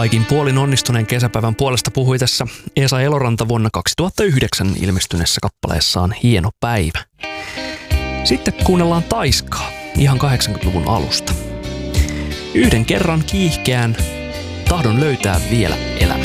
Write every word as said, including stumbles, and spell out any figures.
Kaikin puolin onnistuneen kesäpäivän puolesta puhui tässä Esa Eloranta vuonna kaksituhattayhdeksän ilmestyneessä kappaleessaan Hieno päivä. Sitten kuunnellaan Taiskaa ihan kahdeksankymmentäluvun alusta. Yhden kerran kiihkeän tahdon löytää vielä elämä.